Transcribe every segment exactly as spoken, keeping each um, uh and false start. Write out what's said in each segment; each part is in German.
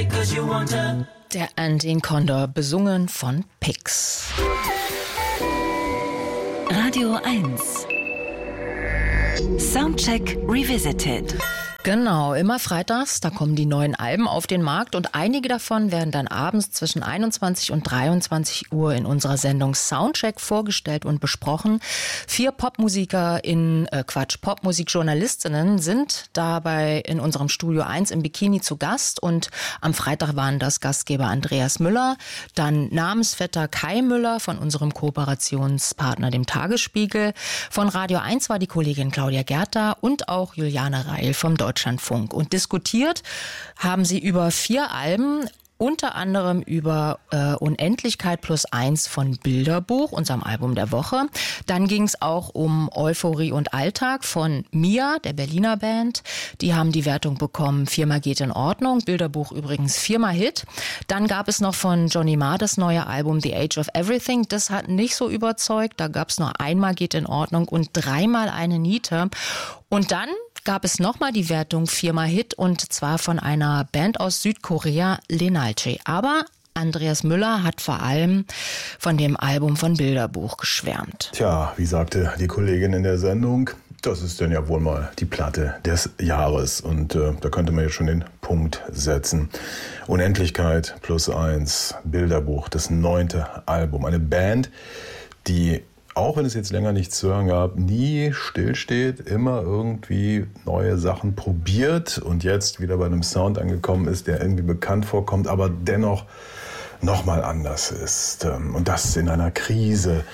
it 'cause you want to. Der Andine Condor, besungen von Pix. Radio eins. Soundcheck Revisited. Genau, immer freitags, da kommen die neuen Alben auf den Markt und einige davon werden dann abends zwischen einundzwanzig und dreiundzwanzig Uhr in unserer Sendung Soundcheck vorgestellt und besprochen. Vier PopmusikerInnen, äh Quatsch, Popmusikjournalistinnen sind dabei in unserem Studio eins im Bikini zu Gast und am Freitag waren das Gastgeber Andreas Müller, dann Namensvetter Kai Müller von unserem Kooperationspartner dem Tagesspiegel, von Radio eins war die Kollegin Claudia Gerter und auch Juliane Reil vom Deutschlandfunk. Deutschlandfunk. Und diskutiert haben sie über vier Alben, unter anderem über äh, Unendlichkeit plus eins von Bilderbuch, unserem Album der Woche. Dann ging es auch um Euphorie und Alltag von Mia, der Berliner Band. Die haben die Wertung bekommen, viermal geht in Ordnung. Bilderbuch übrigens viermal Hit. Dann gab es noch von Johnny Marr das neue Album The Age of Everything. Das hat nicht so überzeugt. Da gab es noch einmal geht in Ordnung und dreimal eine Niete. Und dann gab es nochmal die Wertung viermal Hit und zwar von einer Band aus Südkorea, Lenalche. Aber Andreas Müller hat vor allem von dem Album von Bilderbuch geschwärmt. Tja, wie sagte die Kollegin in der Sendung, das ist dann ja wohl mal die Platte des Jahres. Und äh, da könnte man jetzt schon den Punkt setzen. Unendlichkeit plus eins, Bilderbuch, das neunte Album. Eine Band, die, auch wenn es jetzt länger nichts zu hören gab, nie stillsteht, immer irgendwie neue Sachen probiert und jetzt wieder bei einem Sound angekommen ist, der irgendwie bekannt vorkommt, aber dennoch nochmal anders ist. Und das in einer Krise.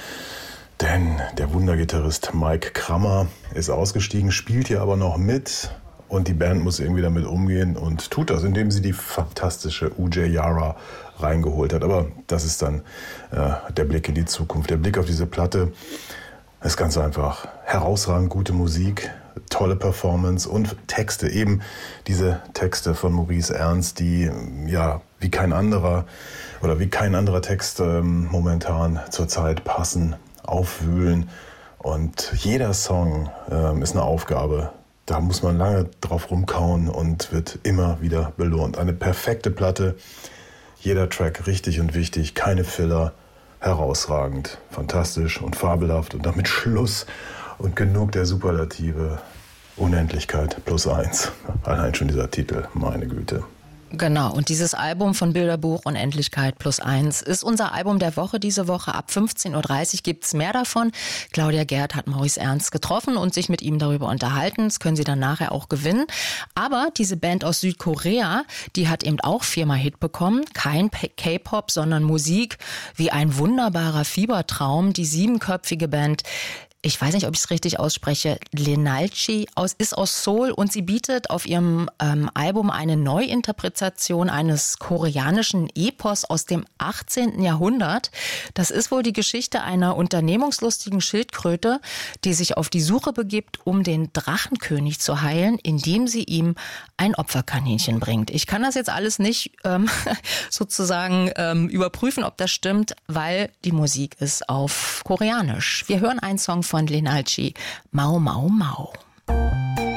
Denn der Wundergitarrist Mike Krammer ist ausgestiegen, spielt hier aber noch mit. Und die Band muss irgendwie damit umgehen und tut das, indem sie die fantastische Ujay Yara reingeholt hat. Aber das ist dann äh, der Blick in die Zukunft. Der Blick auf diese Platte ist ganz einfach. Herausragend gute Musik, tolle Performance und Texte. Eben diese Texte von Maurice Ernst, die ja wie kein anderer oder wie kein anderer Text ähm, momentan zurzeit passen, aufwühlen. Und jeder Song ähm, ist eine Aufgabe. Da muss man lange drauf rumkauen und wird immer wieder belohnt. Eine perfekte Platte, jeder Track richtig und wichtig, keine Filler, herausragend, fantastisch und fabelhaft und damit Schluss und genug der Superlative. Unendlichkeit plus eins. Allein schon dieser Titel, meine Güte. Genau, und dieses Album von Bilderbuch Unendlichkeit plus eins ist unser Album der Woche diese Woche. Ab fünfzehn Uhr dreißig gibt's mehr davon. Claudia Gerd hat Maurice Ernst getroffen und sich mit ihm darüber unterhalten. Das können Sie dann nachher auch gewinnen. Aber diese Band aus Südkorea, die hat eben auch viermal Hit bekommen. Kein K-Pop, sondern Musik wie ein wunderbarer Fiebertraum. Die siebenköpfige Band, ich weiß nicht, ob ich es richtig ausspreche, Lenalche aus, ist aus Seoul und sie bietet auf ihrem ähm, Album eine Neuinterpretation eines koreanischen Epos aus dem achtzehnten Jahrhundert. Das ist wohl die Geschichte einer unternehmungslustigen Schildkröte, die sich auf die Suche begibt, um den Drachenkönig zu heilen, indem sie ihm ein Opferkaninchen bringt. Ich kann das jetzt alles nicht ähm, sozusagen ähm, überprüfen, ob das stimmt, weil die Musik ist auf Koreanisch. Wir hören einen Song von Lenalche, Mau Mau Mau.